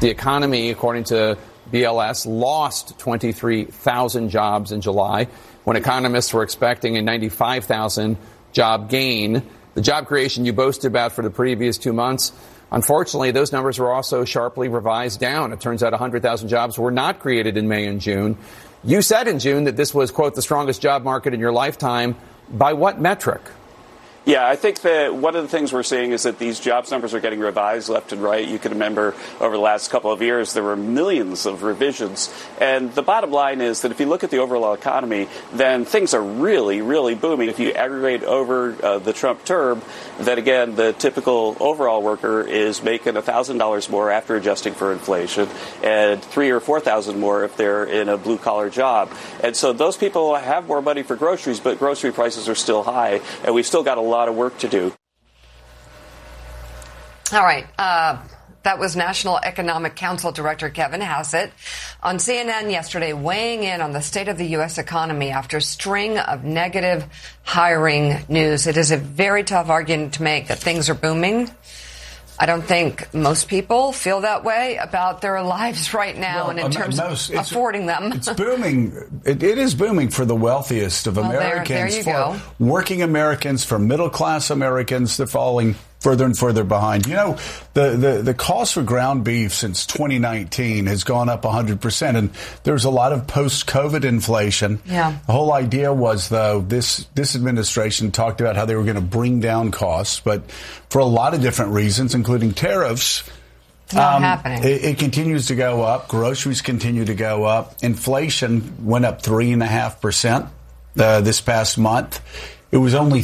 The economy, according to BLS, lost 23,000 jobs in July, when economists were expecting a 95,000 job gain. The job creation you boasted about for the previous 2 months, unfortunately, those numbers were also sharply revised down. It turns out 100,000 jobs were not created in May and June. You said in June that this was, quote, the strongest job market in your lifetime. By what metric? Yeah, I think that one of the things we're seeing is that these jobs numbers are getting revised left and right. You can remember over the last couple of years, there were millions of revisions. And the bottom line is that if you look at the overall economy, then things are really, really booming. If you aggregate over the Trump term, then again, the typical overall worker is making $1,000 more after adjusting for inflation and $3,000 or $4,000 more if they're in a blue-collar job. And so those people have more money for groceries, but grocery prices are still high, and we've still got a lot of work to do. All right. That was National Economic Council Director Kevin Hassett on CNN yesterday, weighing in on the state of the U.S. economy after a string of negative hiring news. It is a very tough argument to make that things are booming. I don't think most people feel that way about their lives right now, and in terms of affording them. It's booming. It is booming for the wealthiest of Americans. There you go. Working Americans, for middle-class Americans, they're falling further and further behind. You know, the cost for ground beef since 2019 has gone up 100%, and there's a lot of post-COVID inflation. Yeah. The whole idea was, though, this administration talked about how they were going to bring down costs, but for a lot of different reasons, including tariffs, it's not happening. It continues to go up. Groceries continue to go up. Inflation went up 3.5% this past month. It was only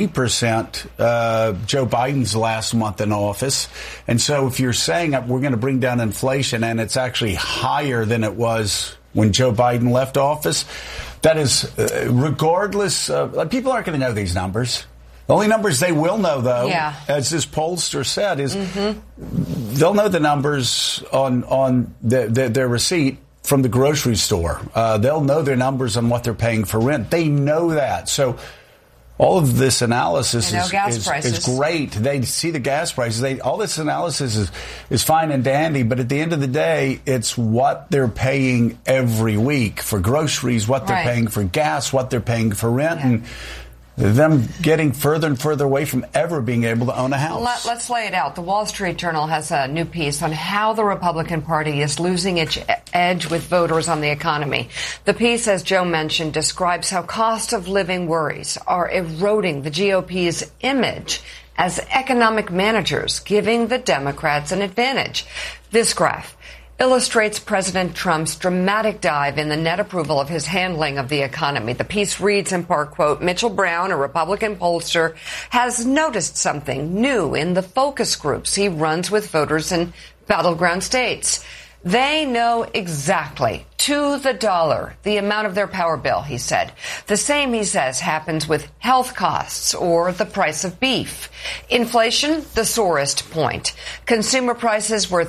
3% Joe Biden's last month in office. And so if you're saying that we're going to bring down inflation and it's actually higher than it was when Joe Biden left office, that is regardless of, people aren't going to know these numbers. The only numbers they will know, though, as this pollster said, is they'll know the numbers on their receipt from the grocery store. They'll know their numbers on what they're paying for rent. They know that. So all of this analysis is great. They see the gas prices. All this analysis is fine and dandy, but at the end of the day, it's what they're paying every week for groceries, what they're paying for gas, what they're paying for rent, and them getting further and further away from ever being able to own a house. Let's lay it out. The Wall Street Journal has a new piece on how the Republican Party is losing its edge with voters on the economy. The piece, as Joe mentioned, describes how cost of living worries are eroding the GOP's image as economic managers, giving the Democrats an advantage. This graph illustrates President Trump's dramatic dive in the net approval of his handling of the economy. The piece reads in part, quote, Mitchell Brown, a Republican pollster, has noticed something new in the focus groups he runs with voters in battleground states. They know exactly, to the dollar, the amount of their power bill, he said. The same, he says, happens with health costs or the price of beef. Inflation, the sorest point. Consumer prices were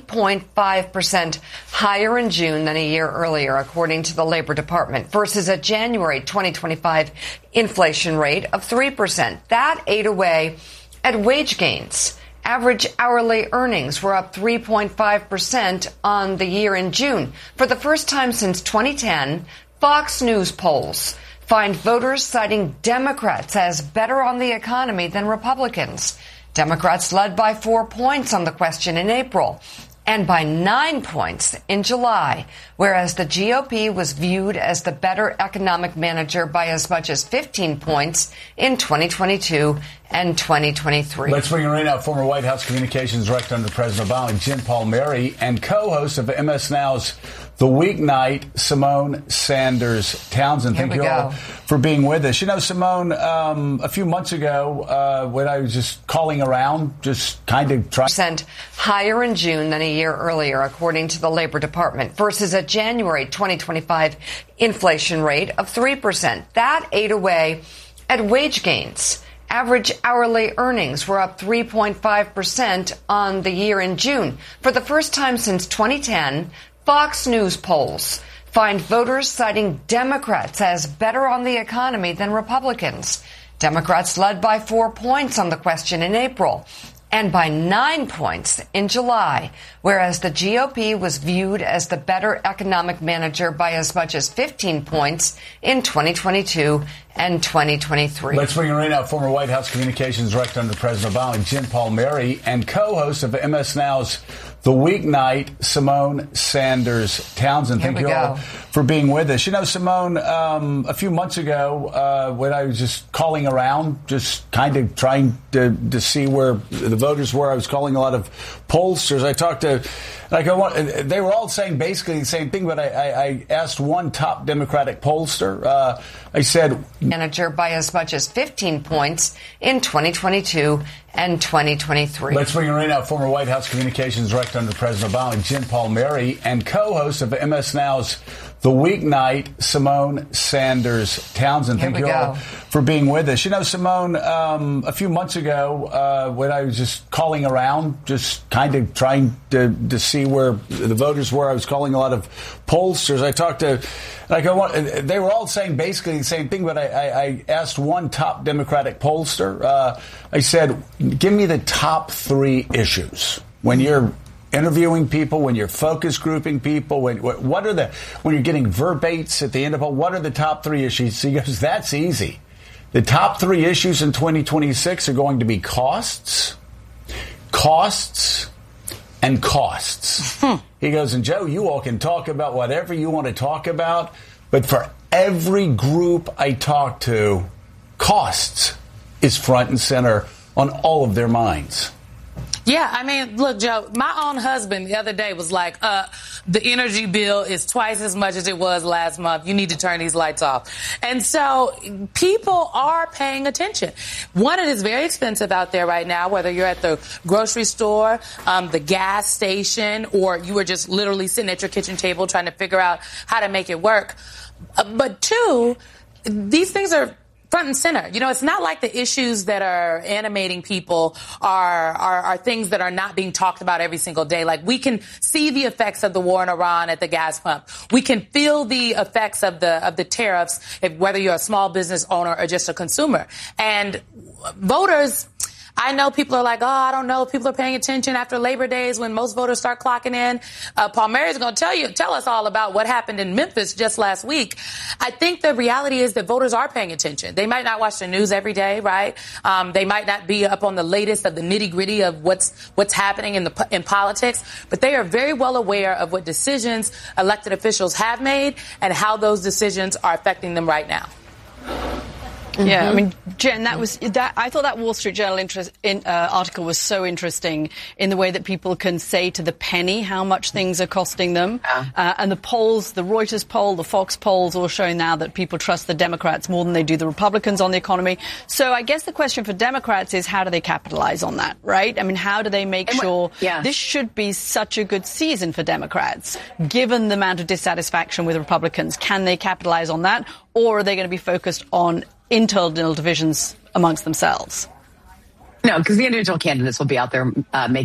3.5% higher in June than a year earlier, according to the Labor Department, versus a January 2025 inflation rate of 3%. That ate away at wage gains. Average hourly earnings were up 3.5% on the year in June. For the first time since 2010, Fox News polls find voters citing Democrats as better on the economy than Republicans. Democrats led by 4 points on the question in April and by 9 points in July, whereas the GOP was viewed as the better economic manager by as much as 15 points in 2022 and 2023. Let's bring in right now former White House Communications Director under President Obama, Jen Palmieri, and co-host of MS Now's The Weeknight, Simone Sanders Townsend. Thank you all for being with us. You know, Simone, a few months ago, when I was just calling around, just kind of trying... percent higher in June than a year earlier, according to the Labor Department, versus a January 2025 inflation rate of 3%. That ate away at wage gains. Average hourly earnings were up 3.5% on the year in June. For the first time since 2010, Fox News polls find voters citing Democrats as better on the economy than Republicans. Democrats led by 4 points on the question in April and by 9 points in July, whereas the GOP was viewed as the better economic manager by as much as 15 points in 2022 and 2023. Let's bring in right now former White House Communications Director under President Obama, Jen Palmieri, and co-host of MS Now's The Weeknight, Simone Sanders Townsend. Thank you all for being with us. You know, Simone, a few months ago, when I was just calling around, just kind of trying to see where the voters were, I was calling a lot of pollsters. I talked to, they were all saying basically the same thing, but I asked one top Democratic pollster. I said, manager by as much as 15 points in 2022 and 2023. Let's bring in right now former White House Communications Director under President Obama, Jen Palmieri, and co-host of MS Now's The Weeknight, Simone Sanders Townsend. Thank you all for being with us. You know, Simone, a few months ago, when I was just calling around, just kind of trying to see where the voters were, I was calling a lot of pollsters. I talked to, they were all saying basically the same thing, but I asked one top Democratic pollster. I said, give me the top 3 issues when you're interviewing people, when you're focus grouping people, when you're getting verbates at the end of it, what are the top 3 issues? He goes, that's easy. The top 3 issues in 2026 are going to be costs, and costs. He goes, and Joe, you all can talk about whatever you want to talk about, but for every group I talk to, costs is front and center on all of their minds. Yeah, I mean, look, Joe, my own husband the other day was like, the energy bill is twice as much as it was last month. You need to turn these lights off. And so people are paying attention. One, it is very expensive out there right now, whether you're at the grocery store, the gas station, or you were just literally sitting at your kitchen table trying to figure out how to make it work. But 2, these things are front and center. You know, it's not like the issues that are animating people are things that are not being talked about every single day. Like, we can see the effects of the war in Iran at the gas pump. We can feel the effects of the tariffs, whether you're a small business owner or just a consumer. And voters, I know people are like, I don't know. People are paying attention after Labor Days when most voters start clocking in. Palmieri is going to tell us all about what happened in Memphis just last week. I think the reality is that voters are paying attention. They might not watch the news every day, right? They might not be up on the latest of the nitty gritty of what's happening in politics, but they are very well aware of what decisions elected officials have made and how those decisions are affecting them right now. Yeah, I mean, Jen, I thought that Wall Street Journal article was so interesting in the way that people can say to the penny how much things are costing them. And the polls, the Reuters poll, the Fox polls, all showing now that people trust the Democrats more than they do the Republicans on the economy. So I guess the question for Democrats is, how do they capitalize on that, right? I mean, how do they make sure this should be such a good season for Democrats, given the amount of dissatisfaction with Republicans? Can they capitalize on that, or are they going to be focused on internal divisions amongst themselves? No, because the individual candidates will be out there making